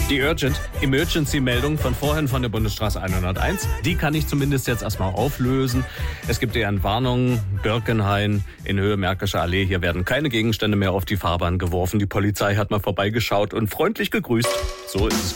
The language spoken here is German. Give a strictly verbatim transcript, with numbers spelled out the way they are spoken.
Die Urgent Emergency-Meldung von vorhin von der Bundesstraße hunderteins, die kann ich zumindest jetzt erstmal auflösen. Es gibt eher eine Warnung, Birkenhain in Höhe Märkischer Allee. Hier werden keine Gegenstände mehr auf die Fahrbahn geworfen. Die Polizei hat mal vorbeigeschaut und freundlich gegrüßt. So ist es.